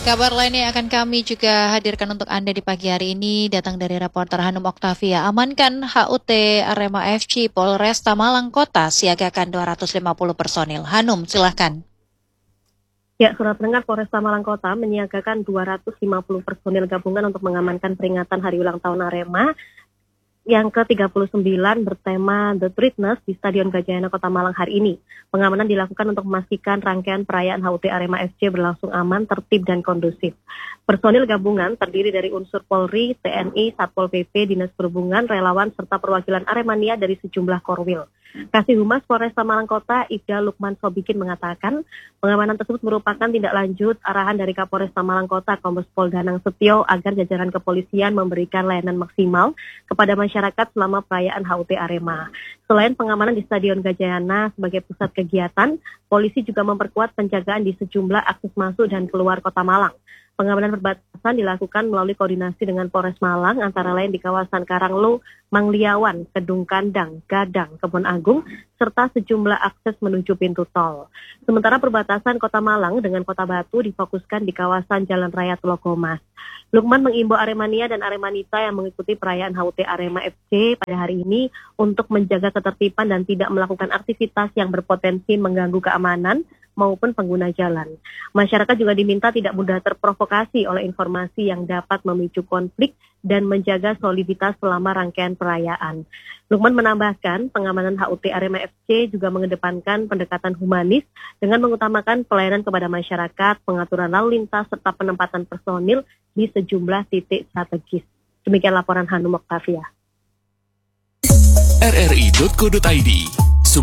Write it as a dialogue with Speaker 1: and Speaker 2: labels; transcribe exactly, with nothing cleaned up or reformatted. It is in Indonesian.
Speaker 1: Kabar lainnya akan kami juga hadirkan untuk Anda di pagi hari ini datang dari reporter Hanum Oktavia. Amankan H U T Arema F C, Polresta Malang Kota siagakan dua ratus lima puluh personil. Hanum, silahkan.
Speaker 2: Ya, surat pendengar Polresta Malang Kota menyiagakan dua ratus lima puluh personil gabungan untuk mengamankan peringatan hari ulang tahun Arema yang ke tiga puluh sembilan bertema The Treatness di Stadion Gajayana Kota Malang hari ini. Pengamanan dilakukan untuk memastikan rangkaian perayaan H U T Arema F C berlangsung aman, tertib, dan kondusif. Personil gabungan terdiri dari unsur Polri, T N I, Satpol P P, Dinas Perhubungan, relawan, serta perwakilan Aremania dari sejumlah korwil. Kasih Humas Polresta Malang Kota, Ibda Lukman Sobikin mengatakan, pengamanan tersebut merupakan tindak lanjut arahan dari Kapolresta Malang Kota, Kombes Pol Danang Setio, agar jajaran kepolisian memberikan layanan maksimal kepada masyarakat selama perayaan H U T Arema. Selain pengamanan di Stadion Gajayana sebagai pusat kegiatan, polisi juga memperkuat penjagaan di sejumlah akses masuk dan keluar Kota Malang. Pengamanan perbatasan dilakukan melalui koordinasi dengan Polres Malang, antara lain di kawasan Karanglo, Mangliawan, Kedung Kandang, Gadang, Kebon Agung, serta sejumlah akses menuju pintu tol. Sementara perbatasan Kota Malang dengan Kota Batu difokuskan di kawasan Jalan Raya Telokomas. Lukman mengimbau Aremania dan Aremanita yang mengikuti perayaan H U T Arema F C pada hari ini untuk menjaga ketertiban dan tidak melakukan aktivitas yang berpotensi mengganggu keamanan maupun pengguna jalan. Masyarakat juga diminta tidak mudah terprovokasi oleh informasi yang dapat memicu konflik dan menjaga soliditas selama rangkaian perayaan. Lukman menambahkan, pengamanan H U T Arema F C juga mengedepankan pendekatan humanis dengan mengutamakan pelayanan kepada masyarakat, pengaturan lalu lintas, serta penempatan personil di sejumlah titik strategis. Demikian laporan Hanum Oktavia.
Speaker 3: r r i titik co titik i d